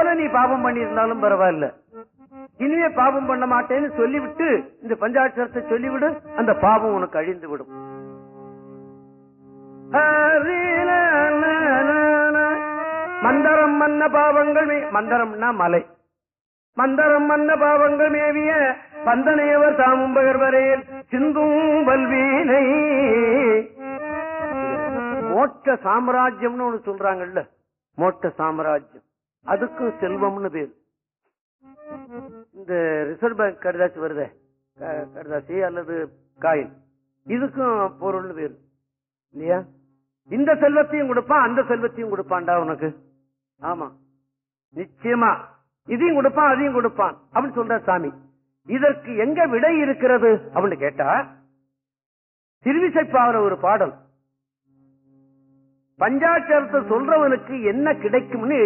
பிற்காலத்துல நீ பாபம் பண்ணியிருந்தாலும் பரவாயில்ல, இனிமே பாபம் பண்ண மாட்டேன்னு சொல்லிவிட்டு இந்த பஞ்சாட்சரத்தை சொல்லிவிடு, அந்த பாபம் உனக்கு அழிந்து விடும். மந்தரம் மன்ன பாவங்கள், மந்தரம்னா மலை, மந்தரம் மன்ன பாவங்கள் மேவிய பந்தனையவர் தாமும் பகர்வரையில் சிந்தும் வல்வீனை. மோட்ச சாம்ராஜ்யம்னு ஒண்ணு சொல்றாங்கல்ல, மோட்ச சாம்ராஜ்யம், அதுக்கும் செல்வம்னு பேரு. இந்த ரிசர்வ் பேங்க் கடிதாசி வருதே, கடிதாசி அல்லது காயின், இதுக்கும் பொருள்னு பேரு இல்லையா? இந்த செல்வத்தையும் கொடுப்பான், அந்த செல்வத்தையும் கொடுப்பான்டா உனக்கு. ஆமா, நிச்சயமா இதையும் கொடுப்பான் அதையும் கொடுப்பான் அப்படின்னு சொல்ற சாமி. இதற்கு எங்க விடை இருக்கிறது அப்படின்னு கேட்டா, திருவிசைப்பாவில ஒரு பாடல், பஞ்சாட்சரத்தை சொல்றவனுக்கு என்ன கிடைக்கும்னு